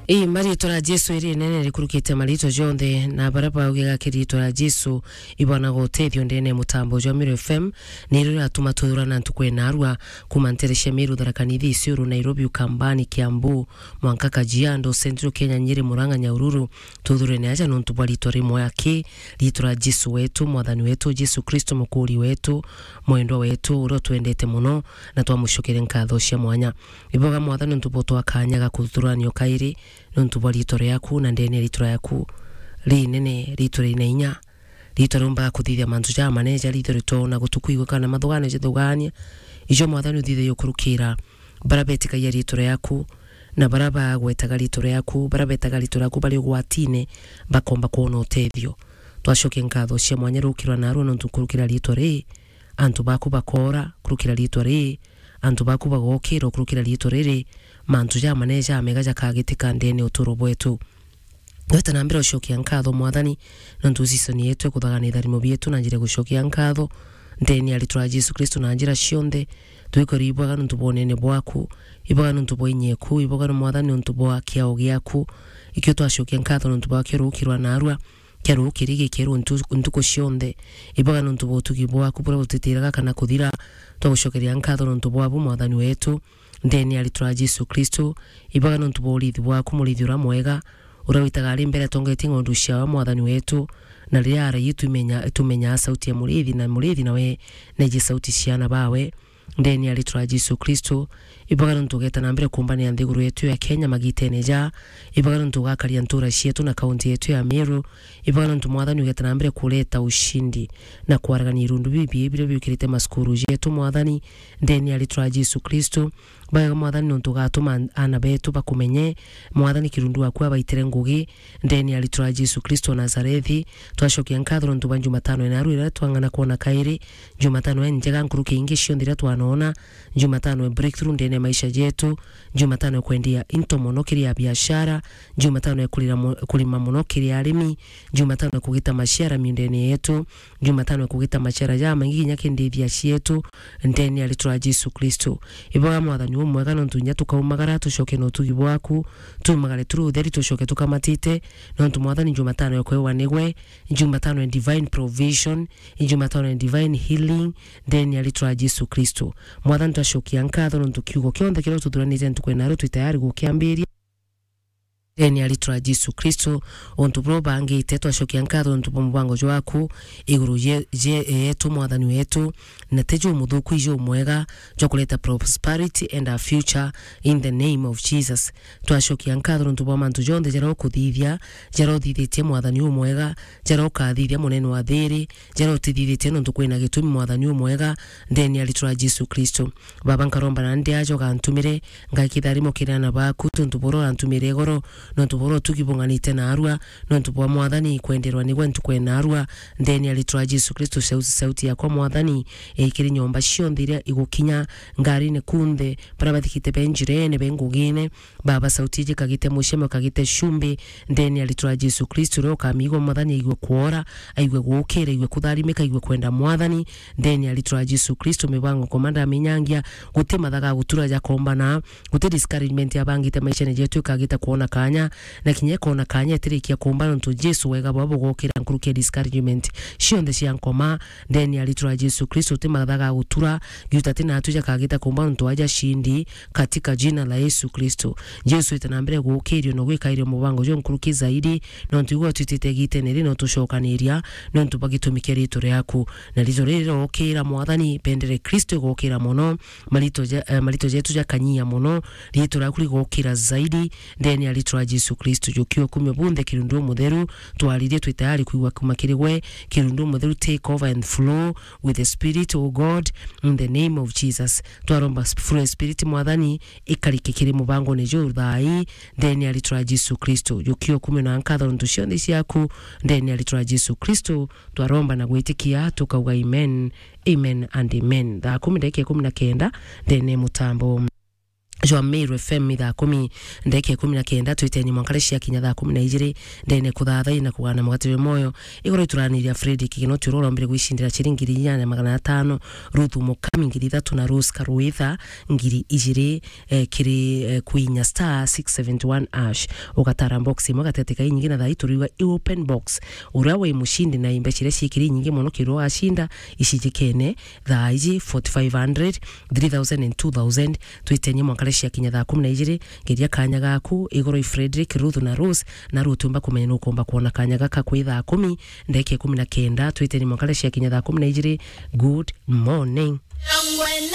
Marito la Jesu iri nene likurukite marito jonde na baraba ugega kirito la Jesu ibona gotethio ndene mutambo jwa Miro FM nirira atuma tuthurana ntukwe narwa kumanteresha miru darakanithi isiuru Nairobi Ukambani Kiambu Mwanka Kajiado Central Kenya Nyeri Murang'a Nyahururu tuthurene aja nuntu bwa rito rimwe yake rito la Jesu wetu mwathani wetu Jesu Kristo mukuri wetu mwendwa wetu uro twendete muno na twamushukire nkatho cia mwanya iboga mwathani ntubo twakanyaga kuthuranio kairi nuntu bwa rito riaku na ndene rito yaku ri nene rito ri neinya rito rumba kuthithia mantu ja maneja rito rito na gutukuigwa kana mathugane jethugania ijo mwathani uthithe yokurukira barabetika ya rito yaku na baraba gwetaga rito yaku barabetaga rito yaku bali gwatine bakomba kuona utethio twashoke nkatho cia mwanya rukirwa naro nuntu kurukira rito ri antu baku bakora kurukira rito ri antu baku bagokira kurukira rito riri mantu ja maneja amegaja kagitika ndene uturo bwetu weta nambira ushokia nkatho mwathani nuntu season yetu kuthaganitha rimo bietu na njira gushokia nkatho ndene alitura Jesu Kristo na njira cionthe twikori ibwaga nuntu bonene bwaku ibwaga nuntu boinyeku ibwaga mwathani nuntu bwa kiao giaku ikyo twashokia nkatho nuntu bwa kirukirwa narwa kero kirige kero ntuko cionthe ibwaga nuntu botugi bwaku bura butitiraga kana kuthira twagushokeria nkatho nuntu bwa mwathani wetu ndeni alitura Jesu Kristo ibwaga nuntu bolithi bwaku mulithi ura mwega urawitaga ari mbere tongeti ngondu cia mwathani wetu na riara yitu tumenya sauti ya mulithi nawe neje sauti ciana bawe ndeni alitura Jesu Kristo ibwaga nuntu geta na mbere kumbani ya nthiguru yetu ya Kenya magitene ja ibwaga nuntu gakaria ntura cietu na kaunti yetu ya Meru ibwaga nuntu mwathani geta na mbere kuleta ushindi na kuaragania irundu bibi bire bikirite maskuru yetu mwathani ndeni alitura Jesu Kristo baga mwathani nuntu gatuma ana betu bakumenye mwathani kirundu waku abaitire ngugi ndeni alitura Jesu Kristo Nazarethi twashokia nkatho nuntu ba Jumatano na ruira twangana kuona kairi Jumatano njega nkuruki ingi ciondira twanona Jumatano breakthrough ndene maisha yetu Jumatano kwendia into monokiri ya biashara Jumatano kulima monokiri ya arimi Jumatano kugita mashara mindene yetu Jumatano kugita mashara ya mangi nyake ndithia cietu ndeni alitura Jesu Kristo iboga mwathani umwega nuntu nya tukaumagara tushoke no tugi bwaku tumagare turu theri tushoke tukamatite nuntu mwathani Jumatano yakwewa nigwe Jumatano divine provision Jumatano divine healing ndeni alitura Jesu Kristo mwathani twashokia nkatho nuntu kiugo kionthe kiro tuthuranite ntukwena tayari gukiambiria ndeni alitura Jesu Kristo ontu probangite twashokia nkatho nuntu mubango jwaku iguru yetu mwathani wetu na tejo muthuku ijo mwega jo kuleta prosperity and a future in the name of Jesus twashokia nkatho nuntu bwa mantu jonde jaro kuthithia jaro thithitie mwathani umwega jaro kathithia munene wa thiri jaro tithithitie nuntu kwina gitumi mwathani umwega ndeni alitura Jesu Kristo baba nkaromba na ndi ajo gantumire ngakitharimo kirana baku tuntu boro antumire goro nuntu boro tukibunganite na arua nuntu bwa mwathani kwenderwa ni gwentu kwena arua ndeni alitura Jesu Kristo sauti ya kwa mwathani ikiri nyomba cionthire igukinya ngari ne kunde parabathikite benjirene bengugine baba sauti je kagite musheme kagite shumbi ndeni alitura Jesu Kristo ro kamigo mwathani igwe kuora aigwe gukira igwe kutharimika igwe kwenda mwathani ndeni alitura Jesu Kristo mibango komanda minyangia gutema daga gutura ja kombana gute discouragement yabangite maisha ne jetu kagita kuona kanya na kinye kuona kanya tirikia kombana ntu Jesu wega babo gukira nkuruke discouragement cionthe cia nkoma ndeni alitura Jesu Kristo timathaga gutura giutatina atuja kagita kombana ntu aja shindi katika jina la Yesu Kristo Jesu itanambere gukirio no gwikairio mubango jo nkuruki zaidi no ntugo tutitegite neri no tushokaniria no ntubagitumike rito ryaku na rito rero okira mwathani pendere Kristo gukira muno malito jetu ja kanyia muno rito ryaku gukira zaidi ndeni alitura Jesu Kristo jukio kume bunde kirundu mutheru twaririe twitayari kuigwa kumakirigwe kirundu mutheru take over and flow with the Spirit of God in the name of Jesus twaromba full spirit mwathani ikarike kiri mubango ne jo thai ndeni alitura Jesu Kristo jukio kume na nkatho ntu cionthe ciaku ndeni alitura Jesu Kristo twaromba na gwitikia tukauga amen and amen 19 ndene mutambo Joa Meru FM ithaa 10 ndeke 19 twiteni mwankarecia kinya thaa 12 ndene kuthatha ina kugana mugatire moyo igoro ituraniria Fred Kigino turora mbere gwicindira chiringi 4,500 Ruth Mukami ngiri 3 na Rose Karuitha ngiri 2 kiri kuinya star 671 ash ugatara box mugateteka nyingi na thai turiwa open box urawe mushindi na imbecire cikiri nyingi muno kiro ashinda ishijikene thaa iji 4500 3000 and 2000 twiteni mwankarecia kinya thaa 12 ngiria kanya gaku igoro Frederick Ruth na Rose na rutumba kumenya nukomba kuona kanya gaka kwi thaa 10 ndeke 19 twiteni mwankarecia kinya thaa 12 good morning.